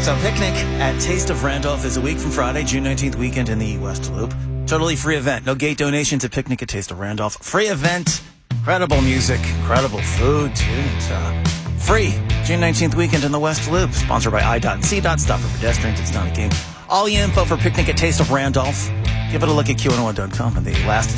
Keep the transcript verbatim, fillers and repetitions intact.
So Picnic at Taste of Randolph is a week from Friday, June nineteenth weekend in the West Loop. Totally free event. No gate donations at Picnic at Taste of Randolph. Free event. Incredible music. Incredible food, too. It's, uh, free. June nineteenth weekend in the West Loop. Sponsored by I dot and C dot. Stop for pedestrians. It's not a game. All the info for Picnic at Taste of Randolph. Give it a look at Q one oh one dot com and the last